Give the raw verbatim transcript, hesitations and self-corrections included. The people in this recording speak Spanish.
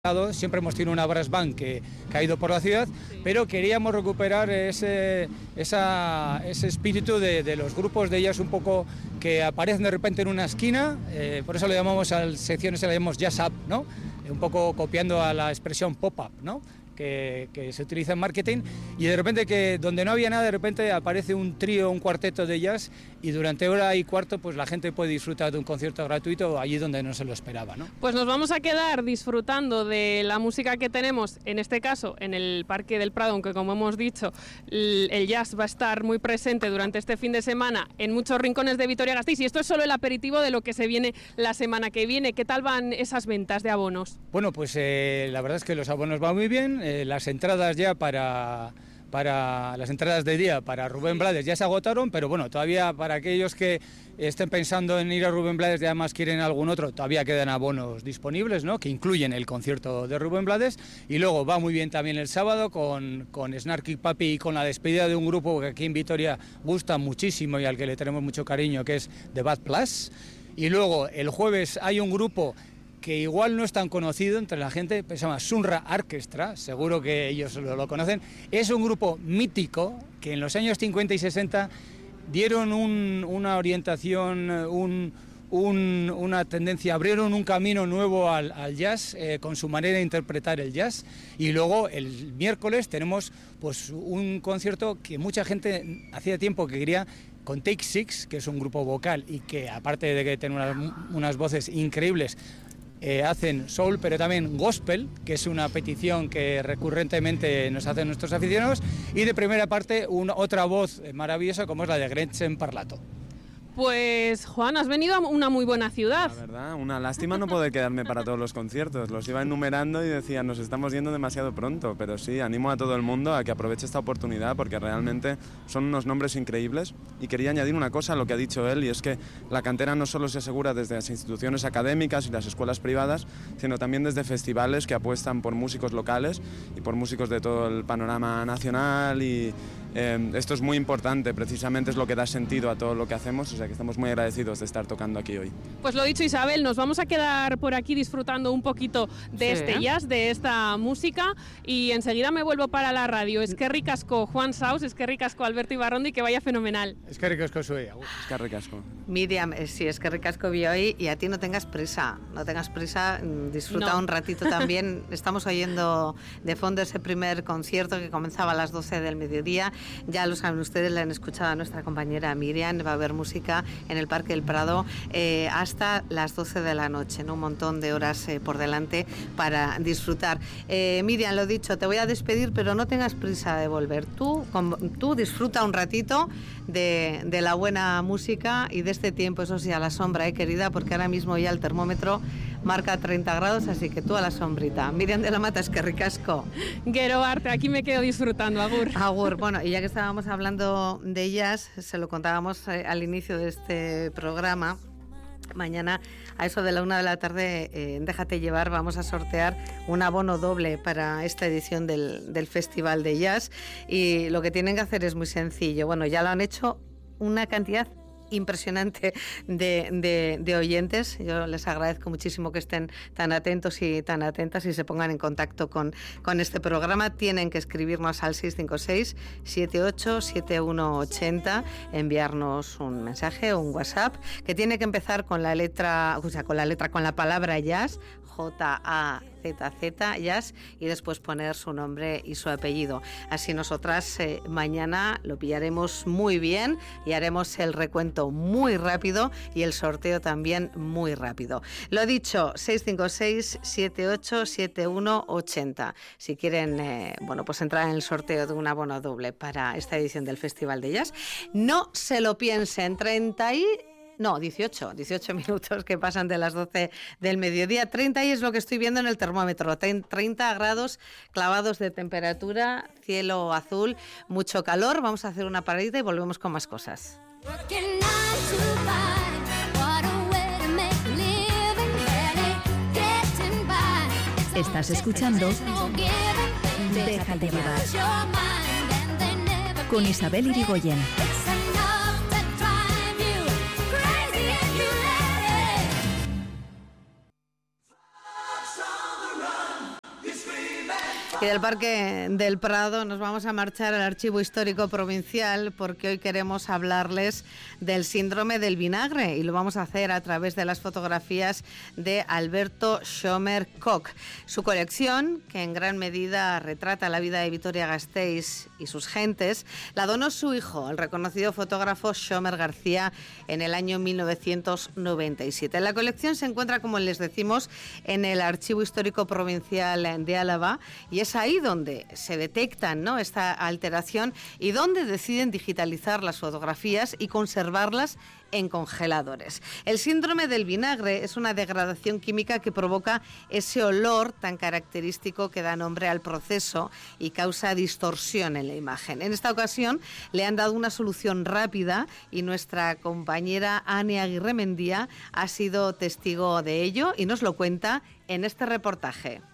Siempre hemos tenido una brass band que, que ha ido por la ciudad, pero queríamos recuperar ese, esa, ese espíritu de, de los grupos de jazz un poco que aparecen de repente en una esquina, eh, por eso le llamamos a las secciones, le llamamos jazz up, ¿no? Un poco copiando a la expresión pop-up, ¿no? Que, que se utiliza en marketing, y de repente que donde no había nada, de repente aparece un trío, un cuarteto de jazz, y durante hora y cuarto pues la gente puede disfrutar de un concierto gratuito allí donde no se lo esperaba, ¿no? Pues nos vamos a quedar disfrutando de la música que tenemos, en este caso en el Parque del Prado, aunque como hemos dicho el jazz va a estar muy presente durante este fin de semana en muchos rincones de Vitoria-Gasteiz, y esto es solo el aperitivo de lo que se viene la semana que viene. ¿Qué tal van esas ventas de abonos? Bueno, pues eh, la verdad es que los abonos van muy bien. Eh, las entradas ya para, para las entradas de día para Rubén Blades ya se agotaron, pero bueno, todavía para aquellos que estén pensando en ir a Rubén Blades y además quieren algún otro, todavía quedan abonos disponibles, ¿no? Que incluyen el concierto de Rubén Blades. Y luego va muy bien también el sábado con, con Snarky Papi y con la despedida de un grupo que aquí en Vitoria gusta muchísimo y al que le tenemos mucho cariño, que es The Bad Plus. Y luego el jueves hay un grupo que igual no es tan conocido entre la gente, se llama Sunra Orchestra, seguro que ellos lo, lo conocen. Es un grupo mítico que en los años cincuenta y sesenta dieron un, una orientación, un, un, una tendencia, abrieron un camino nuevo al, al jazz, eh, con su manera de interpretar el jazz. Y luego el miércoles tenemos pues un concierto que mucha gente hacía tiempo que quería, con Take Six, que es un grupo vocal y que aparte de que tiene unas, unas voces increíbles, Eh, hacen soul, pero también gospel, que es una petición que recurrentemente nos hacen nuestros aficionados, y de primera parte una, otra voz maravillosa como es la de Gretchen Parlato. Pues Juan, has venido a una muy buena ciudad. La verdad, una lástima no poder quedarme para todos los conciertos. Los iba enumerando y decía, nos estamos yendo demasiado pronto, pero sí, animo a todo el mundo a que aproveche esta oportunidad porque realmente son unos nombres increíbles. Y quería añadir una cosa a lo que ha dicho él, y es que la cantera no solo se asegura desde las instituciones académicas y las escuelas privadas, sino también desde festivales que apuestan por músicos locales y por músicos de todo el panorama nacional, y eh, esto es muy importante, precisamente es lo que da sentido a todo lo que hacemos. O sea que estamos muy agradecidos de estar tocando aquí hoy. Pues lo dicho, Isabel, nos vamos a quedar por aquí disfrutando un poquito de sí, este jazz, de esta música, y enseguida me vuelvo para la radio. Es que ricasco Juan Saus, es que ricasco Alberto Ibarrondi, que vaya fenomenal. Es que ricasco soy. Es que ricasco. Miriam, sí, es que ricasco vi hoy, y a ti no tengas prisa, no tengas prisa, disfruta no. un ratito también. Estamos oyendo de fondo ese primer concierto que comenzaba a las doce del mediodía. Ya lo saben ustedes, le han escuchado a nuestra compañera Miriam, va a haber música en el Parque del Prado eh, hasta las doce de la noche, ¿no? Un montón de horas eh, por delante para disfrutar. Eh, Miriam, lo dicho, te voy a despedir, pero no tengas prisa de volver. Tú, con, tú disfruta un ratito de, de la buena música y de este tiempo, eso sí, a la sombra, ¿eh, querida? Porque ahora mismo ya el termómetro marca treinta grados, así que tú a la sombrita. Miriam de la Mata, es que ricasco. Gero Arte, aquí me quedo disfrutando, agur. Agur. Bueno, y ya que estábamos hablando de jazz, se lo contábamos eh, al inicio de este programa. Mañana a eso de la una de la tarde, eh, déjate llevar, vamos a sortear un abono doble para esta edición del, del Festival de Jazz, y lo que tienen que hacer es muy sencillo. Bueno, ya lo han hecho una cantidad impresionante de, de, de oyentes. Yo les agradezco muchísimo que estén tan atentos y tan atentas y se pongan en contacto con, con este programa. Tienen que escribirnos al seis cinco seis, siete ocho siete uno ocho cero, enviarnos un mensaje o un WhatsApp que tiene que empezar con la letra, o sea, con la letra, con la palabra jazz, J A Z Z, jazz, y después poner su nombre y su apellido. Así nosotras eh, mañana lo pillaremos muy bien y haremos el recuento muy rápido y el sorteo también muy rápido. Lo dicho, seis cinco seis, siete ocho siete uno ocho cero. Si quieren eh, bueno, pues entrar en el sorteo de un abono doble para esta edición del Festival de Jazz, no se lo piensen. treinta y No, dieciocho, dieciocho minutos que pasan de las doce del mediodía. treinta y es lo que estoy viendo en el termómetro. treinta grados clavados de temperatura, cielo azul, mucho calor. Vamos a hacer una paradita y volvemos con más cosas. Estás escuchando Déjate llevar con Isabel Irigoyen. Y del Parque del Prado nos vamos a marchar al Archivo Histórico Provincial porque hoy queremos hablarles del síndrome del vinagre y lo vamos a hacer a través de las fotografías de Alberto Schomer Koch. Su colección, que en gran medida retrata la vida de Vitoria-Gasteiz y sus gentes, la donó su hijo, el reconocido fotógrafo Schomer García, en el año mil novecientos noventa y siete. La colección se encuentra, como les decimos, en el Archivo Histórico Provincial de Álava y es ahí donde se detectan, ¿no?, esta alteración y donde deciden digitalizar las fotografías y conservarlas en congeladores. El síndrome del vinagre es una degradación química que provoca ese olor tan característico que da nombre al proceso y causa distorsión en la imagen. En esta ocasión le han dado una solución rápida y nuestra compañera Ane Aguirre Mendía ha sido testigo de ello y nos lo cuenta en este reportaje.